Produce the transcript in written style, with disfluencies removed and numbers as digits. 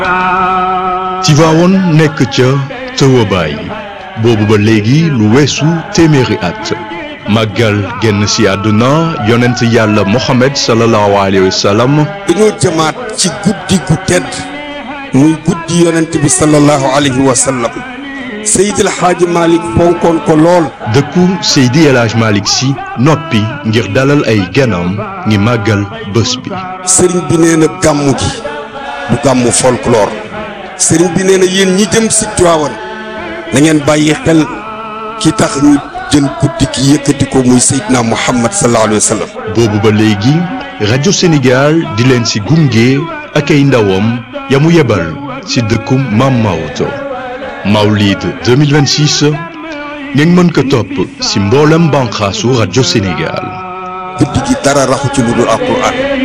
Tivaouane nekk ca tëwabaay boobu ba léegi lu weesu téeméeri at màggal génn ci àdduna yonent yàlla Mohamed sallallahu alayhi wa sallam. dañoo jëmaat ci guddi gu tedd muy guddi yonent bi sallallahu alayhi wa sallam Seydi El Hadji Malick fonkoon ko lool. dëkku Seydi El Hadji Malick Sy noppi ngir dalal ay ganam ngi màggal bés bi. sëriñ bi nee na gàmmu gi du gàmmu folklore sëriñ bi nee na yéen ñi jëm si Tiwaawan na ngeen bàyyi xel ki tax ñu jël guddi ki yëkkati ko muy Seydina Muhammad sallallahu alayhi wa sallam. boobu ba léegi rajo Sénégal di leen ci gunge ak ay ndawam ya mu yebal ci dëkku Maam Maodo Mawlid 2026 ngeen mën ko topp ci mboolem banqaasu rajo Sénégal. guddi gi dara raxu ci lu dul Alxuraan.